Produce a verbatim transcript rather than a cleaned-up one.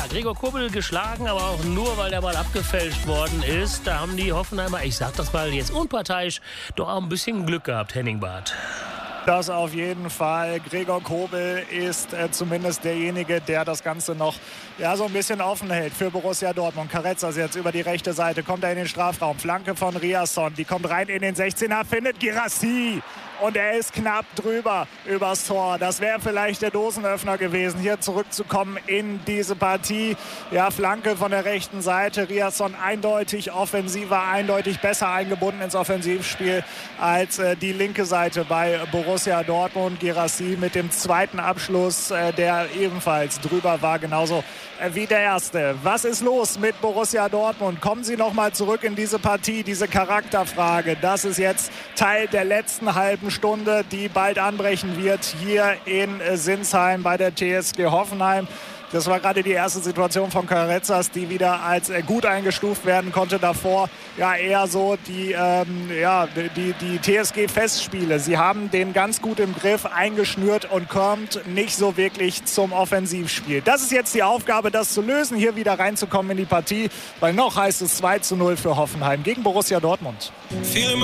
Gregor Kobel geschlagen, aber auch nur, weil der Ball abgefälscht worden ist. Da haben die Hoffenheimer, ich sag das mal jetzt unparteiisch, doch auch ein bisschen Glück gehabt, Henning Barth. Das auf jeden Fall. Gregor Kobel ist äh, zumindest derjenige, der das Ganze noch ja, so ein bisschen offen hält für Borussia Dortmund. Carezas jetzt über die rechte Seite, kommt er in den Strafraum. Flanke von Riasson, die kommt rein in den sechzehner, findet Guirassy. Und er ist knapp drüber übers Tor. Das wäre vielleicht der Dosenöffner gewesen, hier zurückzukommen in diese Partie. Ja, Flanke von der rechten Seite. Riasson eindeutig offensiver, eindeutig besser eingebunden ins Offensivspiel als äh, die linke Seite bei Borussia Dortmund. Guirassy mit dem zweiten Abschluss, äh, der ebenfalls drüber war, genauso äh, wie der erste. Was ist los mit Borussia Dortmund? Kommen Sie noch mal zurück in diese Partie, diese Charakterfrage. Das ist jetzt Teil der letzten halben Stunde, die bald anbrechen wird hier in Sinsheim bei der T S G Hoffenheim. Das war gerade die erste Situation von Carezas, die wieder als gut eingestuft werden konnte. Davor ja eher so die, ähm, ja, die, die T S G-Festspiele. Sie haben den ganz gut im Griff, eingeschnürt und kommt nicht so wirklich zum Offensivspiel. Das ist jetzt die Aufgabe, das zu lösen, hier wieder reinzukommen in die Partie, weil noch heißt es zwei zu null für Hoffenheim gegen Borussia Dortmund.